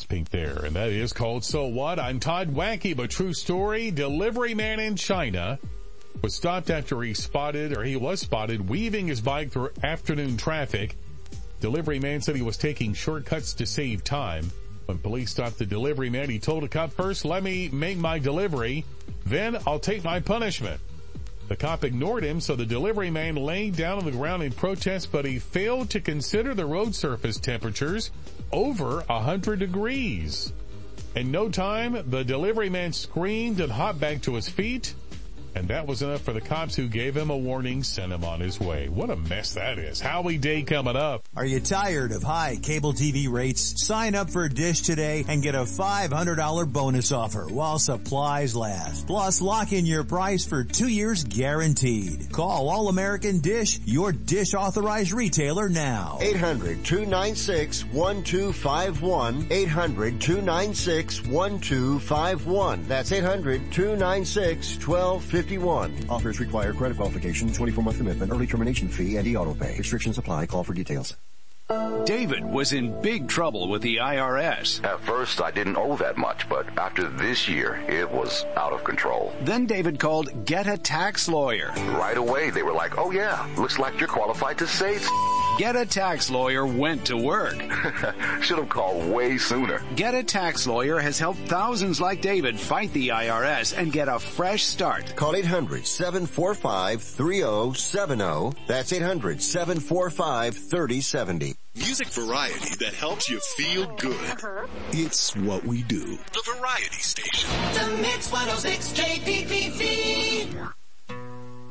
Pink there, and that is called So What? I'm Todd. Wacky but true story. Delivery man in China was stopped after he was spotted weaving his bike through afternoon traffic. Delivery man said he was taking shortcuts to save time. When police stopped the delivery man, he told a cop, "First, let me make my delivery, then I'll take my punishment." The cop ignored him, so the delivery man laid down on the ground in protest, but he failed to consider the road surface temperatures over 100 degrees. In no time, the delivery man screamed and hopped back to his feet, and that was enough for the cops, who gave him a warning, sent him on his way. What a mess that is. Howie Day coming up. Are you tired of high cable TV rates? Sign up for Dish today and get a $500 bonus offer while supplies last. Plus, lock in your price for 2 years guaranteed. Call All American Dish, your Dish authorized retailer now. 800-296-1251. 800-296-1251. That's 800-296-1251. Offers require credit qualification, 24-month commitment, early termination fee, and e-auto pay. Restrictions apply. Call for details. David was in big trouble with the IRS. At first, I didn't owe that much, but after this year, it was out of control. Then David called Get a Tax Lawyer. Right away, they were like, "Oh yeah, looks like you're qualified to save." Get a Tax Lawyer went to work. Should have called way sooner. Get a Tax Lawyer has helped thousands like David fight the IRS and get a fresh start. Call 800-745-3070. That's 800-745-3070. Music variety that helps you feel good. It's what we do. The Variety Station. The Mix 106 KPPV.